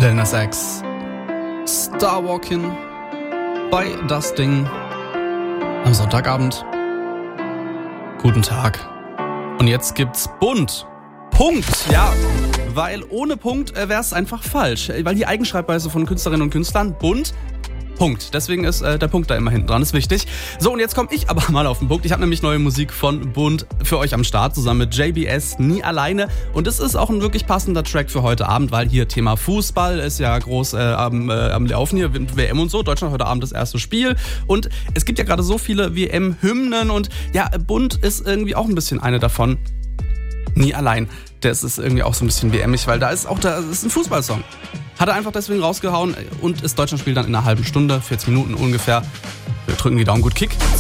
Lil Nas X, Starwalking bei Das Ding am Sonntagabend. Guten Tag. Und jetzt gibt's bunt. Punkt, ja. Weil ohne Punkt wäre es einfach falsch. Weil die Eigenschreibweise von Künstlerinnen und Künstlern bunt, Punkt. Deswegen ist der Punkt da immer hinten dran, ist wichtig. So, und jetzt komme ich aber mal auf den Punkt. Ich habe nämlich neue Musik von Bunt für euch am Start, zusammen mit JBS, Nie alleine. Und es ist auch ein wirklich passender Track für heute Abend, weil hier Thema Fußball ist ja groß am Laufen hier, WM und so. Deutschland heute Abend das erste Spiel. Und es gibt ja gerade so viele WM-Hymnen und ja, Bunt ist irgendwie auch ein bisschen eine davon. Nie allein. Das ist irgendwie auch so ein bisschen WM-ig, weil das ist ein Fußballsong. Hat er einfach deswegen rausgehauen und das Deutschland spielt dann in einer halben Stunde, 40 Minuten ungefähr. Wir drücken die Daumen, gut Kick.